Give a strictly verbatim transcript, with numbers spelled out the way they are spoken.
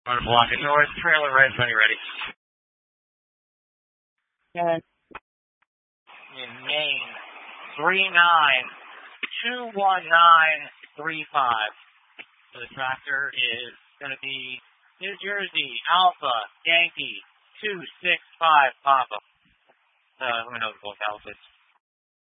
Want to block it north, trailer right when you're ready. Okay. In Maine, three nine two one nine three five. So the tractor is going to be New Jersey, Alpha, Yankee, two six five Papa. Uh, who knows both alphas?